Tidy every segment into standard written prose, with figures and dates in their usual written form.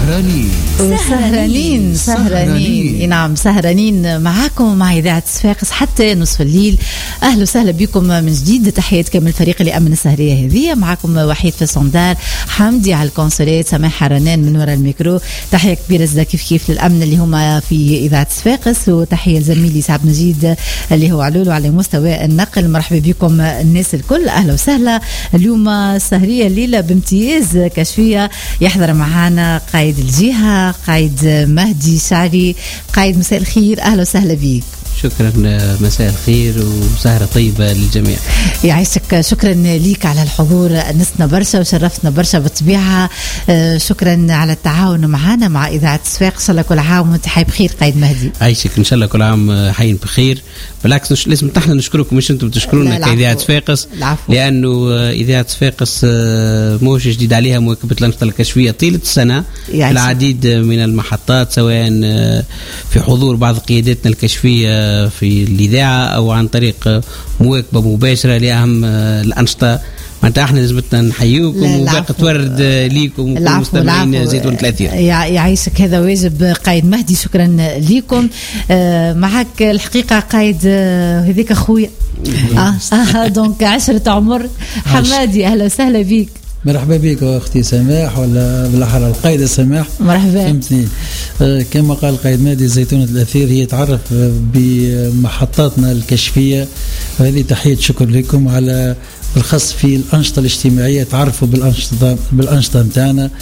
سهرانين نعم سهرانين معاكم مع إذاعة صفاقس حتى نصف الليل. أهلا وسهلا بكم من جديد. تحيات كامل الفريق اللي أمن السهرية هذه. معاكم وحيد في الصندار، حمدي على الكونسولات، سماح حرنان من وراء الميكرو. تحية كبيرة زدا كيف للأمن اللي هما في إذاعة صفاقس، وتحية لزميلي سعد مجيد اللي هو علولو على مستوى النقل. مرحبا بكم الناس الكل، أهلا وسهلا. اليوم السهرية الليلة بامتياز كشفية. يحضر معنا قائد الجهة قائد مهدي شعري. قائد مساء الخير، أهلا وسهلا بك. شكرا، مساء الخير وسهرة طيبة للجميع. يعيشك، شكرا ليك على الحضور، نسنا برشا وشرفتنا برشا بالطبيعة. شكرا على التعاون معنا مع إذاعة صفاقس. إن شاء الله كل عام وانت حي بخير قائد مهدي. عايشك إن شاء الله كل عام حيين بخير. بالعكس لازم نحن نشكركم، مش انتم تشكرونا كإذاعة صفاقس، لأنه إذاعة صفاقس موش جديد عليها مواكبة الأنشطة الكشفية طيلة السنة في العديد من المحطات، سواء في حضور بعض قياداتنا الكشفية في الإذاعة أو عن طريق مواكبة مباشرة لأهم الأنشطة. معناتها احنا لازمتنا نحييكم وباقي تورد ليكم ومستمعين زيتون 30. يعيشك، هذا واجب قائد مهدي. شكرا ليكم. معك الحقيقة قائد هذيك أخويا دونك عشرة عمر حمادي، أهلا وسهلا بيك. مرحبا بك اختي سماح، ولا بالاحرى القائده سماح. مرحبا. فهمتني. كما قال قائد نادي زيتونة الأثير، هي تعرف بمحطاتنا الكشفيه، وهذه تحيه شكر لكم على بالخاص في الأنشطة الاجتماعية. تعرفوا بالأنشطة متاعنا،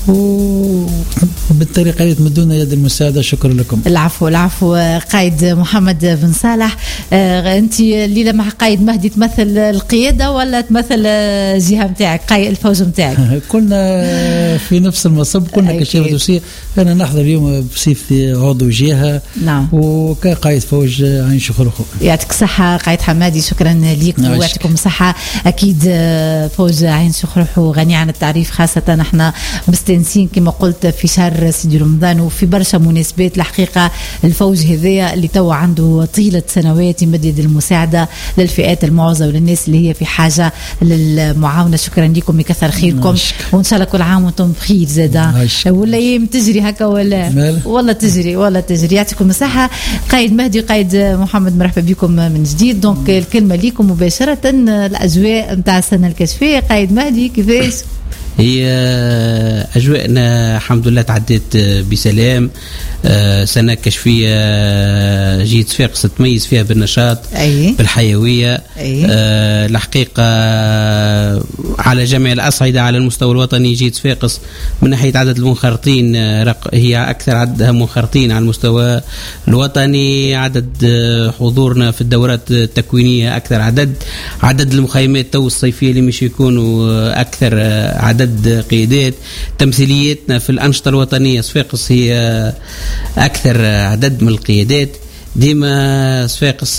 وبالطريقة اللي تمدونا يد المساعدة. شكرا لكم. العفو. قائد محمد بن صالح، أنت الليلة مع قائد مهدي تمثل القيادة ولا تمثل الجهة متاعك، قائد الفوج متاعك؟ كلنا في نفس المصب، كلنا كشيرة دوسية. أنا نحضر اليوم بصفتي عضو جهة، نعم، وكقائد فوج عين شخرخو. يعطيك الصحة قائد حمادي، شكرا ليك ويعطيكم الصحة. أكيد فوج عين شخرخو غني عن التعريف، خاصة نحن مستنسين كما قلت في شهر سيدي رمضان وفي برشا مناسبات. الحقيقة الفوج هذايا اللي توا عنده طيلة سنوات يمد يد المساعدة للفئات المعوزة وللناس اللي هي في حاجة للمعاونة. شكرا لكم، يكثر خيركم، وإن شاء الله كل عام وانتم بخير زادا. ولا أيام تجري هكا ولا والله تجري. يعطيكم الصحة قائد مهدي قائد محمد، مرحبا بكم من جديد. دونك الكلمة لكم مباشرة. الأجواء متاع السنة الكشفية قائد مهدي كيفاش؟ هي أجواءنا الحمد لله تعديت بسلام. سنة كشفية جيت صفاقس تميز فيها بالنشاط، بالحيوية. الحقيقة على جميع الأصعدة على المستوى الوطني جيت صفاقس من ناحية عدد المنخرطين هي أكثر عدد منخرطين على المستوى الوطني. عدد حضورنا في الدورات التكوينية أكثر عدد المخيمات تو الصيفية اللي مش يكونوا أكثر عدد قيادات. تمثيليتنا في الأنشطة الوطنية صفاقس هي أكثر عدد من القيادات. ديما صفاقس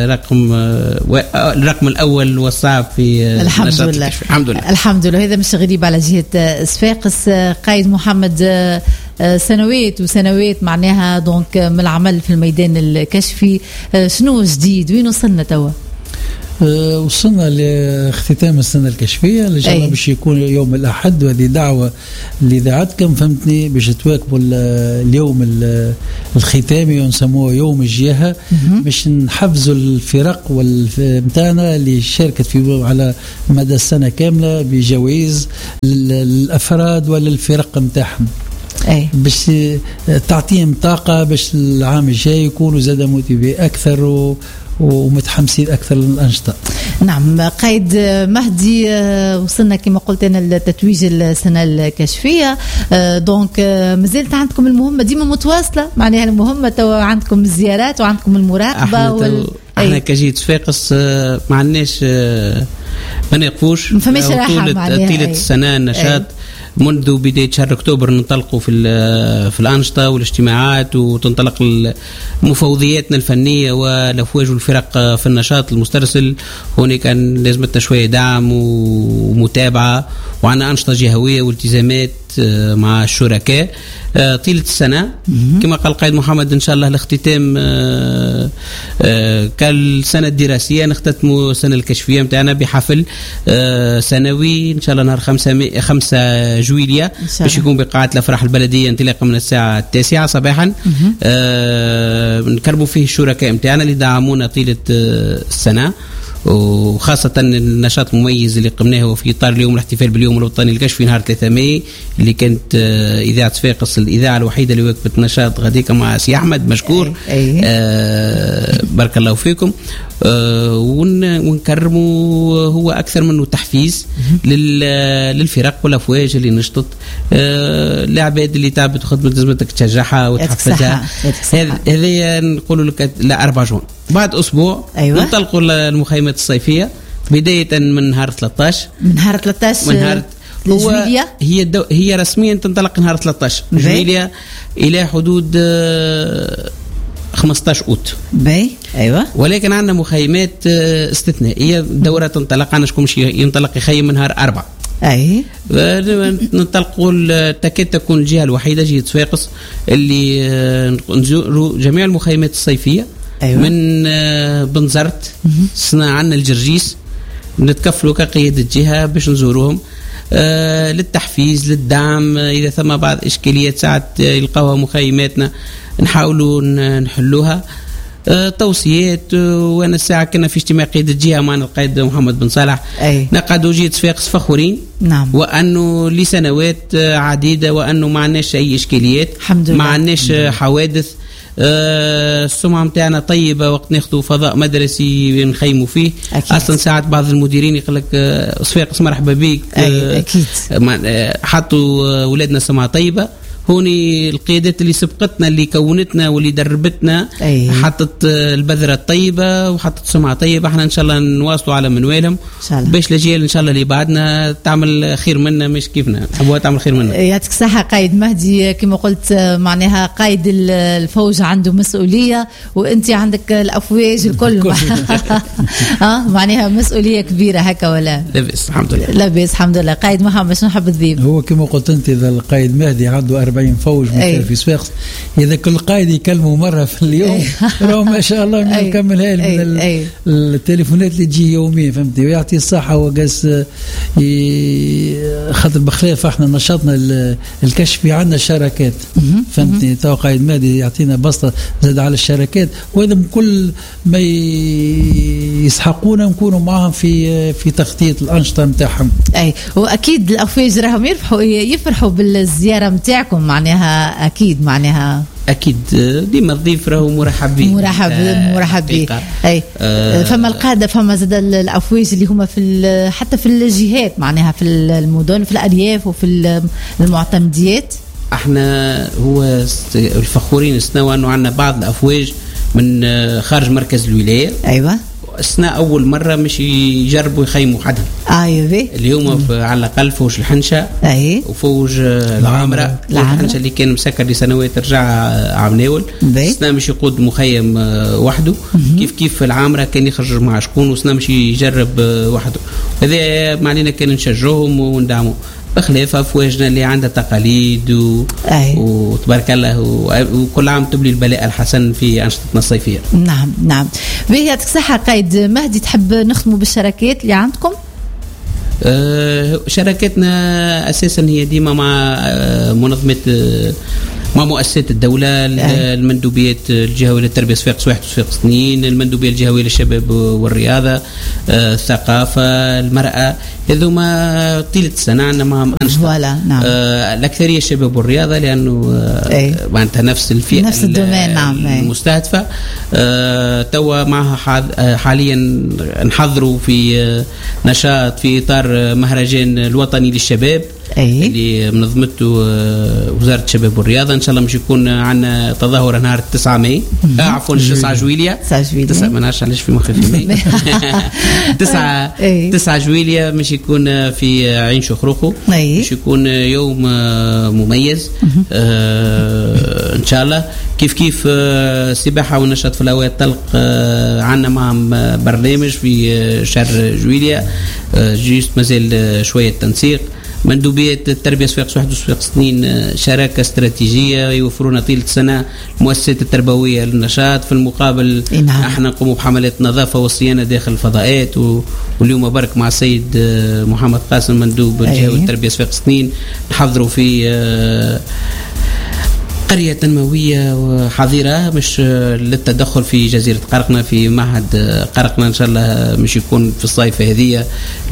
الرقم الأول والصعب في الحمد لله. الحمد لله. هذا مش غريب على جهة صفاقس. قائد محمد، سنوات وسنوات معناها دونك من العمل في الميدان الكشفي، شنو جديد؟ وين وصلنا توا؟ وصلنا لاختتام السنة الكشفية اللي جانا باش يكون يوم الأحد، وهذه دعوة لإذاعتكم فهمتني باش تواكبوا اليوم الختامي ونسموه يوم الجهة، باش نحفزوا الفرق متاعنا اللي شاركت في على مدى السنة كاملة بجوائز للأفراد وللفرق متاعهم، باش تعطيهم طاقة باش العام الجاي يكونوا زاد موتيفي أكثر ومتحمسين أكثر للأنشطة. نعم قائد مهدي، وصلنا كما قلت أنا لتتويج السنة الكشفية. دونك مازالت عندكم المهمة ديما متواصلة، معناها المهمة توا عندكم الزيارات وعندكم المراقبة. احنا كجيت صفاقس ما عندناش ما نقفوش، ما فماش راحة طيلة السنة النشاط. منذ بداية شهر أكتوبر ننطلقوا في الأنشطة والاجتماعات، وتنطلق مفوضياتنا الفنية والأفواج والفرق في النشاط المسترسل. هناك كان لازمتنا شوية دعم ومتابعة، وعنا أنشطة جهوية والتزامات مع الشركاء. طيلة السنة كما قال القائد محمد إن شاء الله الاختتام كالسنة الدراسية نختتموا السنة الكشفية متاعنا بحفل سنوي إن شاء الله نهار 5 جويلية باش يكون بقاعة الأفراح البلدية انطلاقا من الساعة 9 صباحا. نكرموا فيه الشركاء متاعنا اللي دعمونا طيلة السنة، وخاصة النشاط المميز اللي قمناه في إطار اليوم الاحتفال باليوم الوطني للكشف نهار 3 ماي اللي كانت إذاعة صفاقس الإذاعة الوحيدة اللي وقفت نشاط غاديك مع سي أحمد مشكور. بارك الله فيكم. ونكرموا هو أكثر منه تحفيز للفرق والأفواج اللي نشطت، العباد اللي تعبت وخدمت لازمتك تشجعها وتحفزها. هذه نقول لك لا 4 جون بعد أسبوع ننطلقوا المخيمات الصيفية بداية من نهار 13 جويلية. هي رسميا تنطلق نهار 13 جويلية إلى حدود 15 أوت. ولكن عندنا مخيمات استثنائية دورة تنطلق، عندنا شكون ينطلق يخيم من نهار 4. ننطلقوا تكاد تكون الجهة الوحيدة جهة صفاقس اللي نزوروا جميع المخيمات الصيفية. من بنزرت صنع عنا الجرجيس نتكفلوا كقيادة جهة باش نزوروهم للتحفيز للدعم. إذا ثم بعض إشكاليات ساعات يلقاوها مخيماتنا نحاولوا نحلوها. توصيات. وانا الساعه كنا في اجتماع قيادة الجهه معنا القائد محمد بن صالح نقعدوا جهة صفاقس فخورين وانه لسنوات عديده وانه ما عندناش اي اشكاليات، ما عندناش حوادث. السمعة متاعنا طيبة وقت ناخذوا فضاء مدرسي نخيموا فيه. أصلا ساعات بعض المديرين يقول لك صفاقس مرحبا بك. أكيد. حطوا ولادنا سمعة طيبة. هوني القيادات اللي سبقتنا اللي كونتنا واللي دربتنا حطت البذرة الطيبة وحطت سمعة طيبة. احنا ان شاء الله نواصلوا على منوالهم باش الاجيال ان شاء الله اللي بعدنا تعمل خير منا مش كيفنا نحبوها تعمل خير منا. يعطيك الصحة قائد مهدي. كما قلت معناها قائد الفوج عنده مسؤولية وانت عندك الافواج الكل معناها مسؤولية كبيرة هكا ولا؟ لاباس الحمد لله. لاباس الحمد لله. قائد محمد شنو نحب تضيف؟ هو كما قلت انت اذا القائد مهدي عنده 40 فوج في صفاقس، إذا كل قائد يكلمه مرة في اليوم راهو ما شاء الله من يكمل هاي من التليفونات اللي تجي يوميا فهمتني. ويعطي الصحة وقاس خاطر بخلاف احنا نشاطنا الكشفي عندنا شراكات فهمتني. تو قائد مادي يعطينا بسطة زاد على الشراكات وهذا كل ما يسحقونا نكونوا معهم في تخطيط الأنشطة نتاعهم. وأكيد الأفواج راهم يفرحوا بالزيارة نتاعكم معناها أكيد ديما الضيف راهو مرحب به. فما القادة فما زاد الأفواج اللي هما في حتى في الجهات معناها في المدن في الأرياف وفي المعتمديات. احنا هو الفخورين السنة أنه عندنا بعض الأفواج من خارج مركز الولاية. السنة أول مرة مش يجربوا يخيموا حدا. اليوم على الأقل فوج الحنشة وفوج العامرة. الحنشة اللي كان مسكر لسنوات رجع عمناول. السنة مش يقود مخيم وحده كيف العامرة كان يخرج مع شكون وسنة مش يجرب وحده. هذا معنينا كان نشجعهم وندعموا بخلاف أفواجنا اللي عندها تقاليد وتبارك الله وكل عام تبلي البلاء الحسن في أنشطتنا الصيفية. نعم. بهياتك صحة قائد مهدي، تحب نخدموا بالشراكات اللي عندكم؟ شراكتنا أساسا هي ديما مع منظمة مع مؤسسات الدولة. المندوبيات الجهوية للتربية صفاقس 1 وصفاقس 2، المندوبية الجهوية للشباب والرياضة، الثقافة، المرأة. هذوما طيلة السنة عندنا معهم أنشطة. الأكثرية الشباب والرياضة لأنه معناتها نفس الفئة نفس الدومين المستهدفة. توا معها حاليا نحضروا في نشاط في إطار مهرجان الوطني للشباب اللي منظمته وزارة الشباب والرياضة. إن شاء الله مش يكون عندنا تظاهرة نهار 9 ماي عفوا 9 جويلية 9 ما نعرفش علاش في مخي في ماي 9 جويلية مش يكون في عين شخروخو. مش يكون يوم مميز إن شاء الله. كيف السباحة والنشاط في الهواء الطلق عندنا معهم برنامج في شهر جويلية جيست مازال شوية تنسيق. مندوبيات التربيه صفاقس 1 وصفاقس 2 شراكه استراتيجيه يوفرون طيله السنه المؤسسات التربويه للنشاط. في المقابل احنا نقوم بحملات نظافه وصيانه داخل الفضاءات، واليوم برك مع السيد محمد قاسم مندوب الجهه التربيه صفاقس 2 نحضروا في قرية تنموية وحظيرة مش للتدخل في جزيرة قرقنة، في معهد قرقنة إن شاء الله مش يكون في الصيف هذه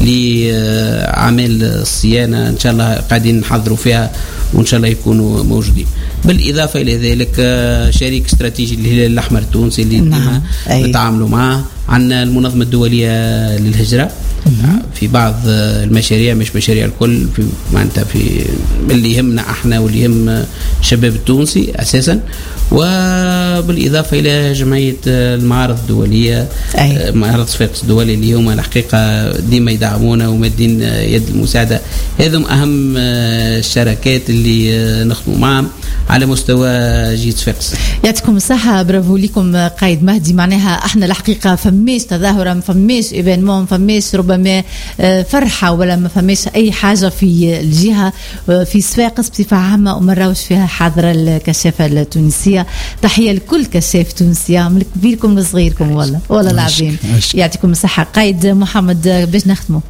لعمل الصيانة إن شاء الله قاعدين نحضروا فيها وإن شاء الله يكونوا موجودين. بالإضافة إلى ذلك شريك استراتيجي الهلال الأحمر التونسي اللي نتعاملوا معه. عندنا المنظمة الدولية للهجرة في بعض المشاريع، مش مشاريع الكل، في معناتها في اللي يهمنا احنا واللي يهم الشباب التونسي اساسا. وبالاضافه الى جمعيه المعارض الدوليه، معارض صفاقس الدولي اللي هم الحقيقه ديما يدعمونا ومدين يد المساعده. هذم اهم الشراكات اللي نخدموا معهم على مستوى جهة صفاقس. يعطيكم الصحة، برافو لكم قايد مهدي. معناها احنا الحقيقة فماش تظاهرة، ما فماش ايفينمون، ما فماش ربما فرحة ولا ما فماش اي حاجة في الجهة في صفاقس بصفة عامة وما راوش فيها حاضرة الكشافة التونسية. تحية لكل كشاف تونسية من كبيركم لصغيركم والله العظيم. يعطيكم الصحة. قايد محمد باش نختموا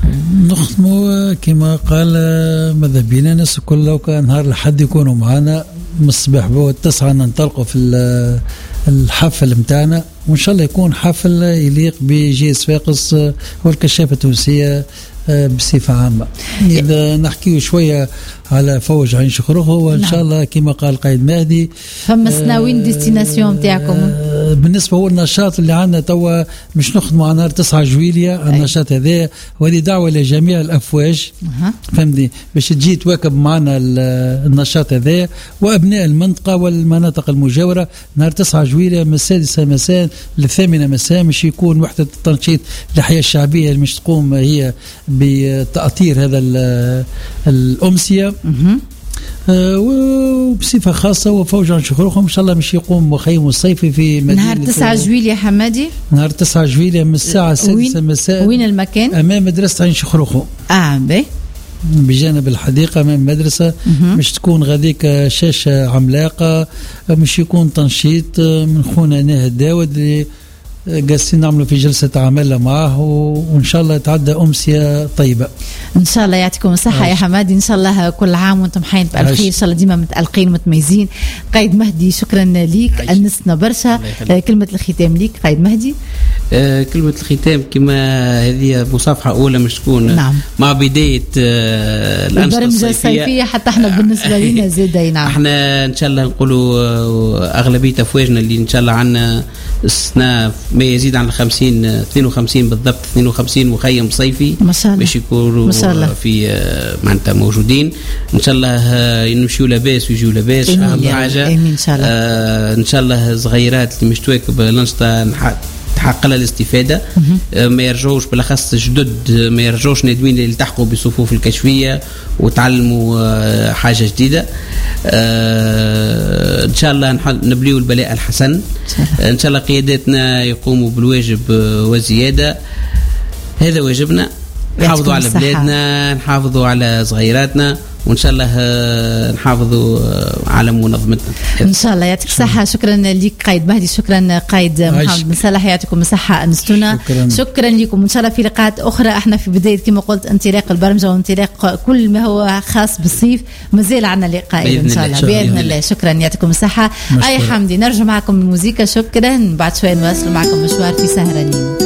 كما قال ماذا بينا الناس الكل لو كان نهار الحد يكونوا معنا من الصباح بو 9 ننطلقوا في الحفل متاعنا، وان شاء الله يكون حفل يليق بجهة صفاقس والكشافة التونسية بصفة عامة. إذا نحكي شوية على فوج عين شخروخ، وإن شاء الله كما قال قايد مهدي فما سناوين ديستيناسيون تاعكم. بالنسبة هو النشاط اللي عندنا توا مش نخدموا على نهار 9 جويلية النشاط هذا، وهذه دعوة لجميع الأفواج فهمتني باش تجي تواكب معنا النشاط هذا وأبناء المنطقة والمناطق المجاورة. نهار 9 جويلية من 6 مساء ل8 مساء مش يكون وحدة التنشيط الحياة الشعبية اللي مش تقوم هي بتأطير هذا الأمسية وبصفة خاصة وفوج عن شخروخهم إن شاء الله مش يقوم مخيم الصيفي في مدينة نهار 9 جويلية حمادي. نهار 9 جويلية من الساعة 6 مساء. وين المكان؟ أمام مدرسة عين شخروخهم بجانب الحديقة أمام مدرسة. مش تكون غاديك شاشة عملاقة، مش يكون تنشيط من خونا ناهد داود اللي قاسين نعملوا في جلسة عمل معه، وإن شاء الله تعدى أمسية طيبة إن شاء الله. يعطيكم الصحة يا حمادي، إن شاء الله كل عام وأنتم حين بألخير، إن شاء الله ديما متألقين ومتميزين. قايد مهدي شكرا ليك، أنسنا برشا. كلمة الختام ليك قايد مهدي. كلمة الختام كما هذه مصافحة أولى مش تكون مع بداية البرمجة الصيفية حتى احنا بالنسبة لنا زيادة. نعم احنا إن شاء الله نقولوا أغلبية أفواجنا اللي إن شاء الله عنا السنة ما يزيد عن 52 بالضبط 52 مخيم صيفي باش يكونوا في معناتها موجودين ان شاء الله. يمشيوا لاباس ويجوا لاباس اهم حاجه ان شاء الله. ان شاء الله صغيرات اللي مش تواكب الانشطه تحقق لها الاستفاده، ما يرجعوش بالاخص جدد ما يرجعوش نادمين اللي التحقوا بصفوف الكشفيه وتعلموا حاجه جديده. ان شاء الله نبليوا البلاء الحسن ان شاء الله. قياداتنا يقوموا بالواجب وزياده، هذا واجبنا. نحافظوا على بلادنا، نحافظوا على صغيراتنا، وإن شاء الله نحافظوا على منظمتنا إن شاء الله. يعطيك الصحة. شكرا لك قايد مهدي، شكرا قايد محمد بن صالح، يعطيكم الصحة أنستونا. شكرا لكم، إن شاء الله في لقاءات أخرى. احنا في بداية كما قلت انطلاق البرمجة وانطلاق كل ما هو خاص بالصيف، مازال عنا لقاء إن شاء الله بإذن الله. شكرا يعطيكم الصحة. أي حمدي نرجع معكم الموسيقى. شكرا. بعد شوية نواصل معكم مشوار في سهرانين.